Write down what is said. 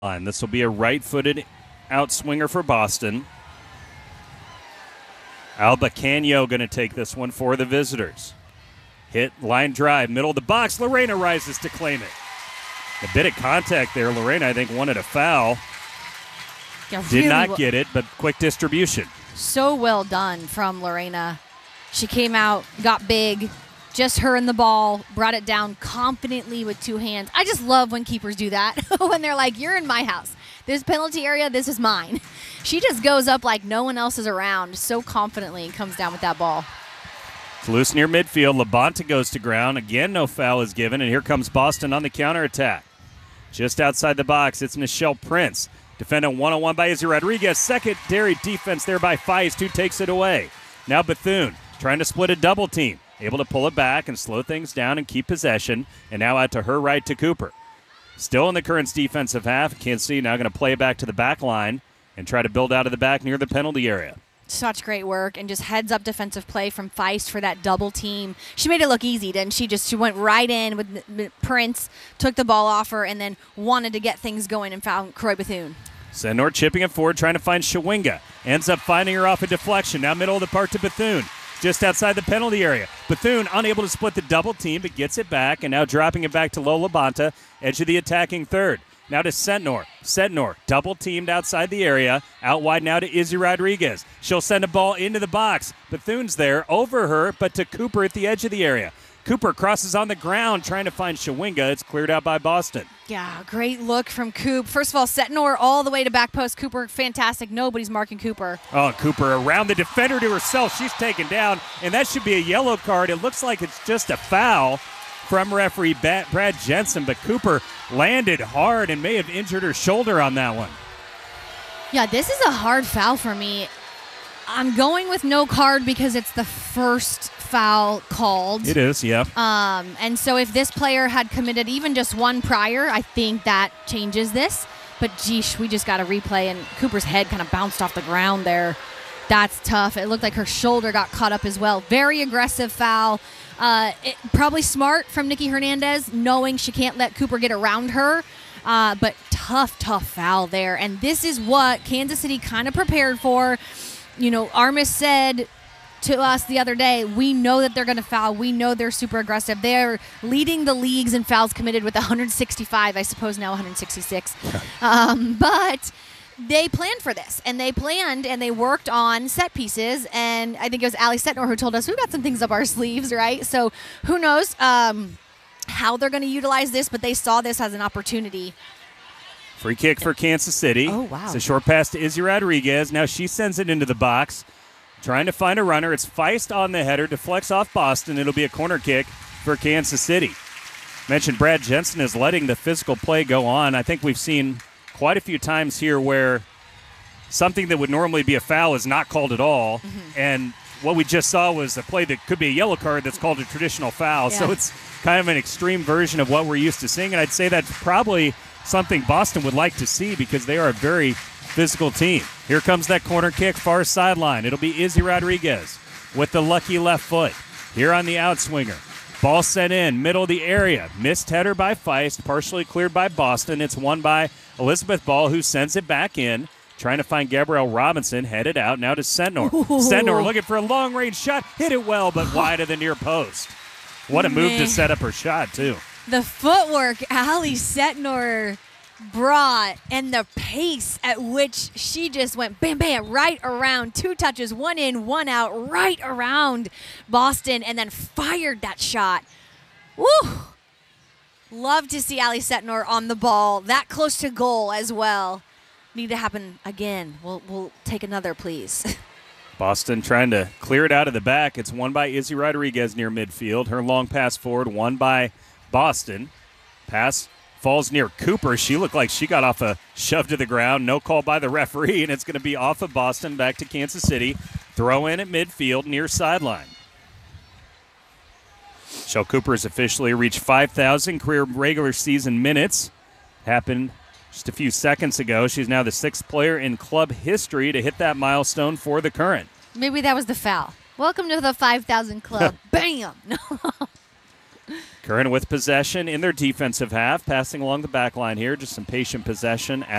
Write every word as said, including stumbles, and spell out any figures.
This will be a right-footed outswinger for Boston. Alba Canio going to take this one for the visitors. Hit, line drive, middle of the box. Lorena rises to claim it. A bit of contact there. Lorena, I think, wanted a foul. Yeah, Did really not well. get it, but quick distribution. So well done from Lorena. She came out, got big, just her and the ball, brought it down confidently with two hands. I just love when keepers do that, when they're like, you're in my house. This penalty area, this is mine. She just goes up like no one else is around so confidently and comes down with that ball. It's loose near midfield. Labonte goes to ground. Again, no foul is given, and here comes Boston on the counterattack. Just outside the box, it's Nichelle Prince. Defended one-on-one by Izzy Rodriguez. Secondary defense there by Feist, who takes it away. Now Bethune trying to split a double team. Able to pull it back and slow things down and keep possession. And now out to her right to Cooper. Still in the Currents defensive half. Kansas City now going to play it back to the back line and try to build out of the back near the penalty area. Such great work and just heads up defensive play from Feist for that double team. She made it look easy, didn't she? Just she went right in with Prince, took the ball off her, and then wanted to get things going and found Croy Bethune. Sendor chipping it forward, trying to find Shawinga. Ends up finding her off a deflection. Now middle of the park to Bethune. Just outside the penalty area. Bethune unable to split the double team, but gets it back, and now dropping it back to Lola Bonta, edge of the attacking third. Now to Sentnor. Sentnor double teamed outside the area. Out wide now to Izzy Rodriguez. She'll send a ball into the box. Bethune's there, over her, but to Cooper at the edge of the area. Cooper crosses on the ground, trying to find Shawinga. It's cleared out by Boston. Yeah, great look from Coop. First of all, Sentnor all the way to back post. Cooper, fantastic. Nobody's marking Cooper. Oh, Cooper around the defender to herself. She's taken down, and that should be a yellow card. It looks like it's just a foul from referee Brad Jensen, but Cooper landed hard and may have injured her shoulder on that one. Yeah, this is a hard foul for me. I'm going with no card because it's the first foul called. It is, yeah. Um, and so if this player had committed even just one prior, I think that changes this. But, geesh, we just got a replay, and Cooper's head kind of bounced off the ground there. That's tough. It looked like her shoulder got caught up as well. Very aggressive foul. Uh, it, probably smart from Nikki Hernandez, knowing she can't let Cooper get around her. Uh, but tough, tough foul there. And this is what Kansas City kind of prepared for. You know, Armis said to us the other day, we know that they're going to foul. We know they're super aggressive. They're leading the leagues in fouls committed with one hundred sixty-five, I suppose now one hundred sixty-six. um, but they planned for this, and they planned, and they worked on set pieces, and I think it was Allie Sentnor who told us, we've got some things up our sleeves, right? So who knows um, how they're going to utilize this, but they saw this as an opportunity. Free kick for Kansas City. Oh, wow. It's a short pass to Izzy Rodriguez. Now she sends it into the box, trying to find a runner. It's Feist on the header, deflects off Boston. It'll be a corner kick for Kansas City. Mentioned Brad Jensen is letting the physical play go on. I think we've seen quite a few times here where something that would normally be a foul is not called at all. Mm-hmm. And what we just saw was a play that could be a yellow card that's called a traditional foul. Yeah. So it's kind of an extreme version of what we're used to seeing. And I'd say that's probably something Boston would like to see because they are a very physical team. Here comes that corner kick, far sideline. It'll be Izzy Rodriguez with the lucky left foot. Here on the outswinger. Ball sent in, middle of the area. Missed header by Feist, partially cleared by Boston. It's won by Elizabeth Ball, who sends it back in. Trying to find Gabrielle Robinson, headed out now to Sentnor. Sentnor looking for a long-range shot. Hit it well, but wide of the near post. What a move to set up her shot, too. The footwork Allie Sentnor brought and the pace at which she just went bam, bam, right around. Two touches, one in, one out, right around Boston, and then fired that shot. Woo! Love to see Allie Sentnor on the ball, that close to goal as well. Need to happen again. We'll, we'll take another, please. Boston trying to clear it out of the back. It's won by Izzy Rodriguez near midfield. Her long pass forward, won by Boston. Pass falls near Cooper. She looked like she got off a shove to the ground. No call by the referee, and it's going to be off of Boston back to Kansas City. Throw in at midfield near sideline. Shell Cooper has officially reached five thousand career regular season minutes. Happened just a few seconds ago. She's now the sixth player in club history to hit that milestone for the Current. Maybe that was the foul. Welcome to the five thousand club. Bam! Current with possession in their defensive half, passing along the back line here. Just some patient possession.